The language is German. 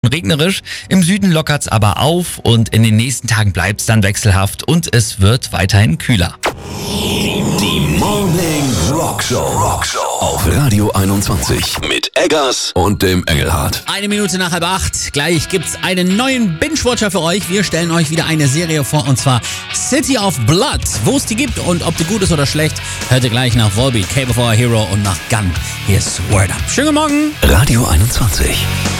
Regnerisch, im Süden lockert's aber auf und in den nächsten Tagen bleibt's dann wechselhaft und es wird weiterhin kühler. Die Morning Rockshow auf Radio 21 mit Eggers und dem Engelhardt. 1 Minute nach 7:30. Gleich gibt's einen neuen Binge-Watcher für euch. Wir stellen euch wieder eine Serie vor, und zwar City of Blood. Wo es die gibt und ob die gut ist oder schlecht, hört ihr gleich nach Volbeat, K-Before a Hero und nach Gun. Hier ist Word Up. Schönen Morgen. Radio 21.